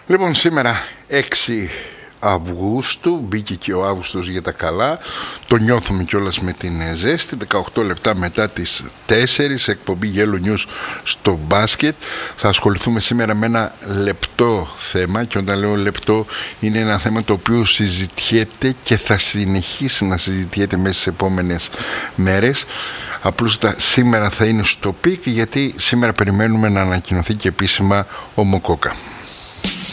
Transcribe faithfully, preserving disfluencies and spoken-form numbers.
Λοιπόν, σήμερα έξι Αυγούστου, μπήκε και ο Αύγουστος για τα καλά. Το νιώθουμε κιόλας με την ζέστη. δεκαοκτώ λεπτά μετά τις τέσσερις, εκπομπή Yellow News στο μπάσκετ. Θα ασχοληθούμε σήμερα με ένα λεπτό θέμα, και όταν λέω λεπτό είναι ένα θέμα το οποίο συζητιέται και θα συνεχίσει να συζητιέται μέσα στις επόμενες μέρες. Απλούστατα σήμερα θα είναι στο πικ, γιατί σήμερα περιμένουμε να ανακοινωθεί και επίσημα ο Μοκόκα.